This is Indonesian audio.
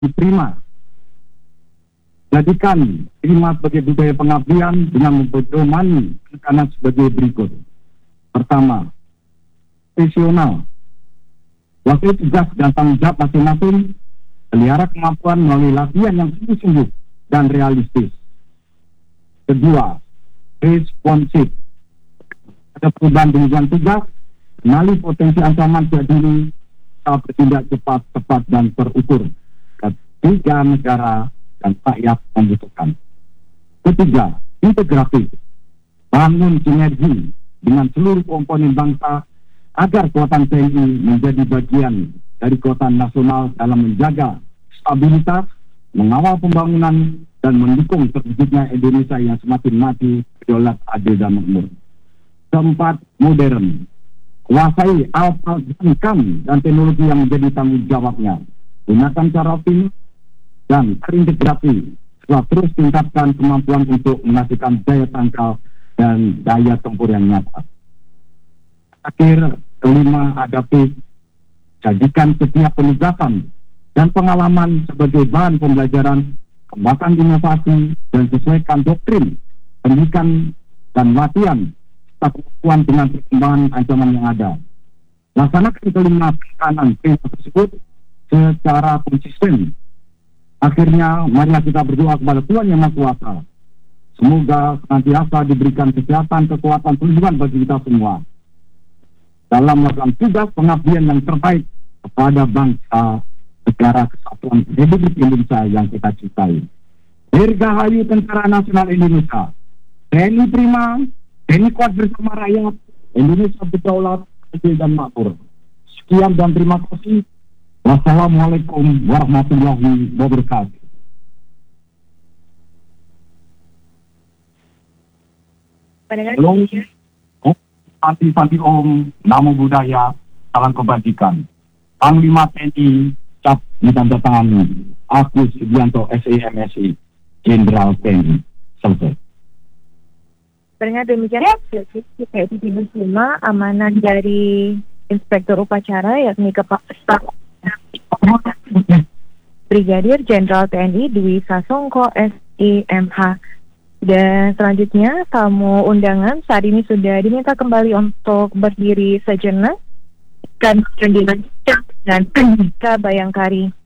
diterima. Jadikan terima sebagai budaya pengabdian dengan mempedomani penekanan sebagai berikut. Pertama, profesional. Waktu tugas dan tanggung jawab masing-masing pelihara kemampuan melalui latihan yang sungguh-sungguh dan realistis. Kedua, responsif. Ada perubahan dengan tugas, kenali potensi ancaman ke diri, kita bertindak cepat, tepat, dan terukur. Ketiga, negara dan rakyat membutuhkan. Ketiga, integratif. Bangun sinergi dengan seluruh komponen bangsa agar kekuatan TNI menjadi bagian dari kekuatan nasional dalam menjaga stabilitas, mengawal pembangunan, dan mendukung terwujudnya Indonesia yang semakin maju, berdaulat, adil, dan makmur. Keempat, modern. Kuasai alat income dan teknologi yang menjadi tanggung jawabnya. Gunakan cara optimis dan terintegrasi setelah terus tingkatkan kemampuan untuk menghasilkan daya tangkal dan daya tempur yang nyata. Akhir, kelima, adaptif. Jadikan setiap penugasan dan pengalaman sebagai bahan pembelajaran, kembangkan inovasi, dan sesuaikan doktrin, pendidikan, dan latihan serta kemampuan dengan perkembangan ancaman yang ada. Laksanakan kelima tekanan tersebut secara konsisten. Akhirnya, marilah kita berdoa kepada Tuhan Yang Maha Kuasa. Semoga senantiasa diberikan kesehatan, kekuatan, perlindungan bagi kita semua dalam melakukan tugas pengabdian yang terbaik kepada bangsa, negara kesatuan Republik Indonesia yang kita cintai. Dirgahayu Tentara Nasional Indonesia. TNI prima, TNI kuat bersama rakyat, Indonesia berdaulat, adil, dan makmur. Sekian dan terima kasih. Wassalamualaikum warahmatullahi wabarakatuh. Halo, Santi Om, Namo Buddhaya, salam kebajikan. Panglima TNI, cap ditandatangani. Agus Subianto, SEMSI, Jenderal TNI. Selesai. Dengan demikian, yaitu diterima amanat dari Inspektur Upacara, yakni Kepala Staf Brigadir Jenderal TNI Dwi Sasongko SIMH. Dan selanjutnya tamu undangan saat ini sudah diminta kembali untuk berdiri sejenak dan dilanjutkan dengan Bayangkari.